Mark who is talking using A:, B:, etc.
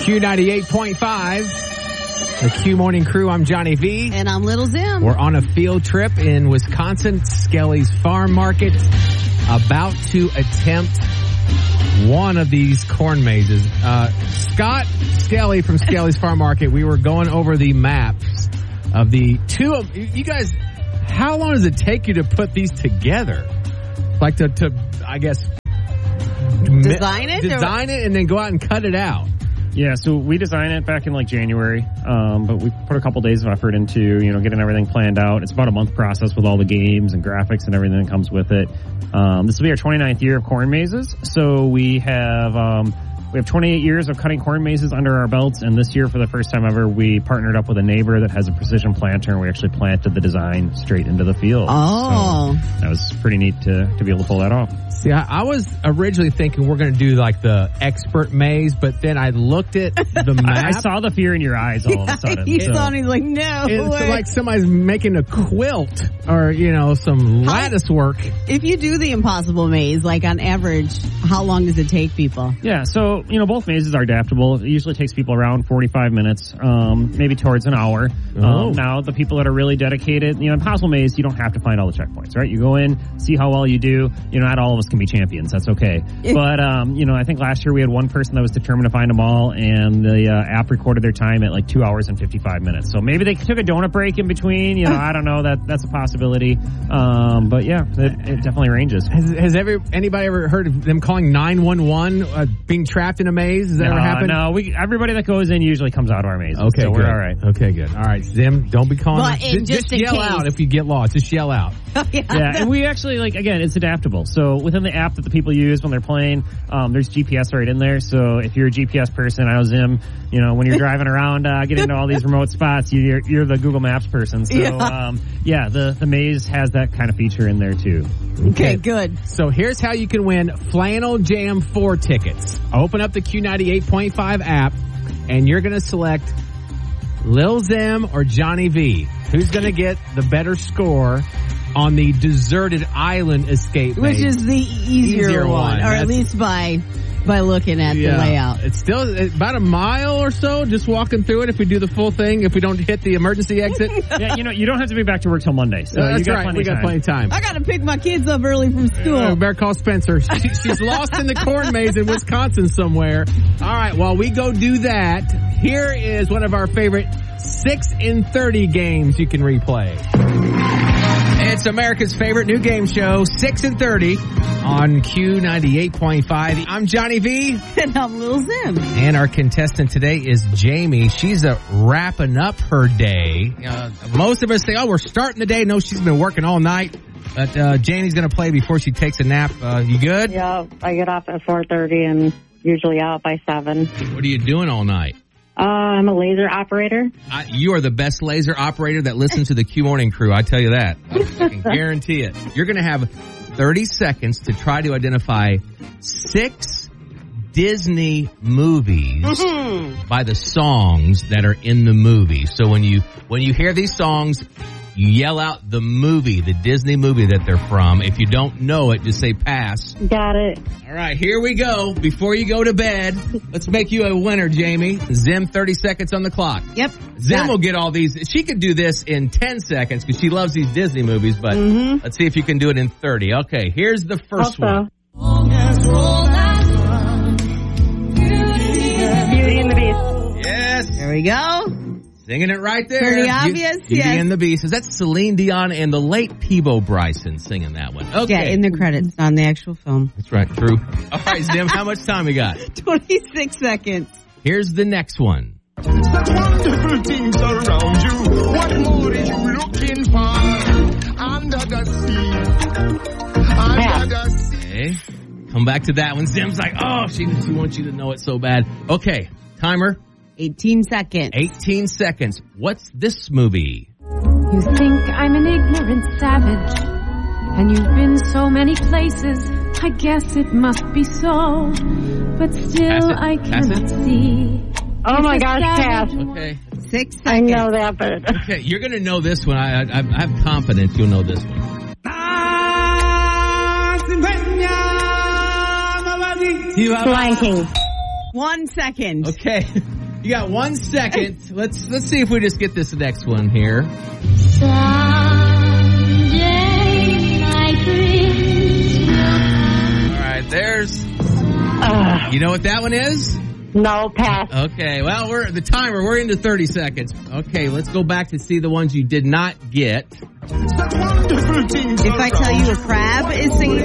A: Q98.5, the Q Morning Crew. I'm Johnny V.
B: And I'm Little Zim.
A: We're on a field trip in Wisconsin, Skelly's Farm Market, about to attempt one of these corn mazes. Scott Skelly from Skelly's Farm Market, we were going over the maps of the two of you guys. How long does it take you to put these together? Like to I guess,
B: design it
A: and then go out and cut it out.
C: Yeah, so we designed it back in like January, but we put a couple days of effort into, getting everything planned out. It's about a month process with all the games and graphics and everything that comes with it. This will be our 29th year of corn mazes. So we have 28 years of cutting corn mazes under our belts, and this year, for the first time ever, we partnered up with a neighbor that has a precision planter, and we actually planted the design straight into the field.
B: Oh.
C: So that was pretty neat to be able to pull that off.
A: See, I was originally thinking we're going to do like the expert maze, but then I looked at the map.
C: I saw the fear in your eyes all of a sudden.
B: He saw it, he's like, no.
A: It's like somebody's making a quilt or, some lattice work.
B: If you do the impossible maze, like on average, how long does it take people?
C: Yeah, so, both mazes are adaptable. It usually takes people around 45 minutes, maybe towards an hour. Now, the people that are really dedicated, impossible maze, you don't have to find all the checkpoints, right? You go in, see how well you do. Not all of us can be champions. That's okay. But, I think last year we had one person that was determined to find them all, and the app recorded their time at like 2 hours and 55 minutes. So maybe they took a donut break in between. I don't know. That's a possibility. But yeah, it definitely ranges.
A: Has anybody ever heard of them calling 911 being trapped in a maze? Has that ever happened?
C: No. Everybody that goes in usually comes out of our maze.
A: Okay,
C: so
A: good.
C: we're all right.
A: Okay, good. All right, Zim, don't be calling us.
B: Just
A: yell out if you get lost. Just yell out.
C: Yeah, and we actually, again, it's adaptable. So within the app that the people use when they're playing, there's GPS right in there. So if you're a GPS person, I know Zim, when you're driving around, get into all these remote spots, you're the Google Maps person. So, the maze has that kind of feature in there too.
B: Okay, good.
A: So here's how you can win Flannel Jam 4 tickets. Open up the Q98.5 app, and you're going to select Lil Zim or Johnny V. Who's going to get the better score on the deserted island escape maze?
B: Which is the easier one, or at least by looking at the layout.
A: It's still about a mile or so, just walking through it if we do the full thing, if we don't hit the emergency exit.
C: Yeah, you don't have to be back to work till Monday. So
A: that's right. We got plenty of time.
B: I got to pick my kids up early from school.
A: Better call Spencer. She's lost in the corn maze in Wisconsin somewhere. All right, while we go do that, here is one of our favorite 6 in 30 games you can replay. It's America's favorite new game show, 6 in 30 on Q98.5. I'm Johnny V.
B: And I'm Lil Zim.
A: And our contestant today is Jamie. She's wrapping up her day. Most of us say, we're starting the day. No, she's been working all night. But Jamie's going to play before she takes a nap. You good?
D: Yeah, I get off at 4:30 and usually out by 7.
A: What are you doing all night?
D: I'm a laser operator.
A: You are the best laser operator that listens to the Q Morning Crew. I tell you that. I can guarantee it. You're going to have 30 seconds to try to identify 6 Disney movies by the songs that are in the movie. So when you hear these songs, you yell out the movie, the Disney movie that they're from. If you don't know it, just say pass.
D: Got it.
A: All right, here we go. Before you go to bed, let's make you a winner, Jamie. Zim, 30 seconds on the clock.
B: Yep.
A: Zim will get all these. She could do this in 10 seconds because she loves these Disney movies, but let's see if you can do it in 30. Okay, here's the first one.
D: Beauty and the Beast.
A: Yes.
B: There we go.
A: Singing it right there.
B: Pretty obvious,
A: Beauty and the Beast. That's Celine Dion and the late Peebo Bryson singing that one. Okay.
B: Yeah, in the credits, not in the actual film.
A: That's right, true. All right, Zim, how much time we got?
B: 26 seconds.
A: Here's the next one.
E: Such wonderful things around you. What more are you looking for? Under the sea. Under the sea.
A: Okay. Come back to that one. Zim's like, she wants you to know it so bad. Okay, timer.
B: 18 seconds.
A: 18 seconds. What's this movie?
F: You think I'm an ignorant savage, and you've been so many places. I guess it must be so, but still I cannot see.
D: Oh my gosh, pass.
A: Okay.
B: 6 seconds.
D: I know that, but...
A: Okay, you're going to know this one. I have confidence you'll know this one.
D: Lion King.
B: 1 second.
A: Okay. You got 1 second. Let's see if we just get this next one here. All right, there's... You know what that one is?
D: No, pass.
A: Okay, well, we're into 30 seconds. Okay, let's go back to see the ones you did not get.
B: If I tell you a crab is singing